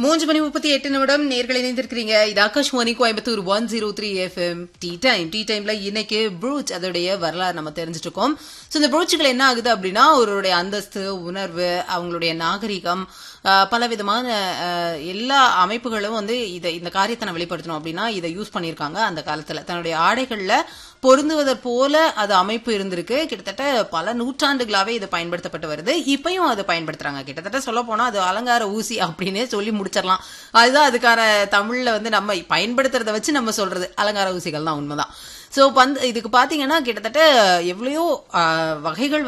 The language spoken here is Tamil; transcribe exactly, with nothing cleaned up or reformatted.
மூன்று மணி முப்பத்தி எட்டு நிமிடம் நேர்கள் இணைந்திருக்கிறீங்க. இது Akashvani Coimbatore one zero three FM tea time. Tea டைம்ல இன்னைக்கு ப்ரூச் அதோடைய வரலாறு நம்ம தெரிஞ்சுட்டு இருக்கோம். ஸோ இந்த ப்ரூச்சுகள் என்ன ஆகுது அப்படின்னா, அவருடைய அந்தஸ்து, உணர்வு, அவங்களுடைய நாகரிகம், பல விதமான எல்லா அமைப்புகளும் வந்து இதை இந்த காரியத்தை நான் வெளிப்படுத்தணும் அப்படின்னா இதை யூஸ் பண்ணியிருக்காங்க. அந்த காலத்துல தன்னுடைய ஆடைகள்ல பொருந்துவதற் போல அது அமைப்பு இருந்திருக்கு. கிட்டத்தட்ட பல நூற்றாண்டுகளாவே இது பயன்படுத்தப்பட்டு வருது. இப்பயும் அதை பயன்படுத்துறாங்க. கிட்டத்தட்ட சொல்ல போனா அது அலங்கார ஊசி அப்படின்னே சொல்லி முடிச்சிடலாம். அதுதான் அதுக்கான தமிழ்ல வந்து நம்ம பயன்படுத்துறத வச்சு நம்ம சொல்றது அலங்கார ஊசிகள் தான். உண்மைதான். சோ இதுக்கு பாத்தீங்கன்னா கிட்டத்தட்ட எவ்வளையோ வகைகள்